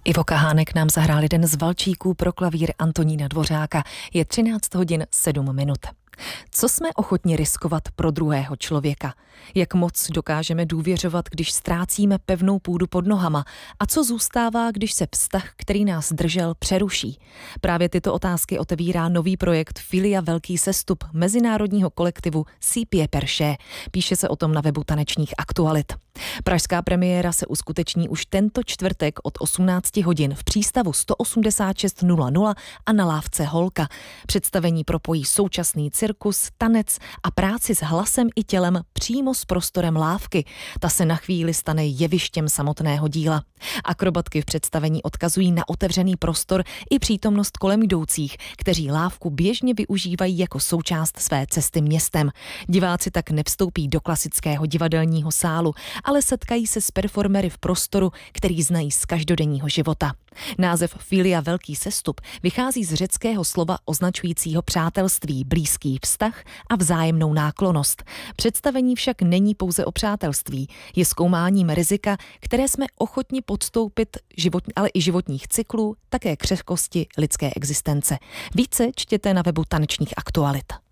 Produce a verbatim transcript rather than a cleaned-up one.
Ivo Kahánek nám zahrál jeden z valčíků pro klavír Antonína Dvořáka. Je třináct hodin sedm minut. Co jsme ochotni riskovat pro druhého člověka? Jak moc dokážeme důvěřovat, když ztrácíme pevnou půdu pod nohama? A co zůstává, když se vztah, který nás držel, přeruší? Právě tyto otázky otevírá nový projekt Filia Velký sestup mezinárodního kolektivu Sépie Perše. Píše se o tom na webu Tanečních aktualit. Pražská premiéra se uskuteční už tento čtvrtek od osmnáct hodin v přístavu sto osmdesát šest nula nula a na lávce Holka. Představení propojí současný cirkus, tanec a práci s hlasem i tělem přímo s prostorem lávky. Ta se na chvíli stane jevištěm samotného díla. Akrobatky v představení odkazují na otevřený prostor i přítomnost kolem jdoucích, kteří lávku běžně využívají jako součást své cesty městem. Diváci tak nevstoupí do klasického divadelního sálu, ale setkají se s performery v prostoru, který znají z každodenního života. Název Filia Velký sestup vychází z řeckého slova označujícího přátelství, blízký vztah a vzájemnou náklonnost. Představení však není pouze o přátelství, je zkoumáním rizika, které jsme ochotni podstoupit, život, ale i životních cyklů, také křehkosti lidské existence. Více čtěte na webu Tanečních aktualit.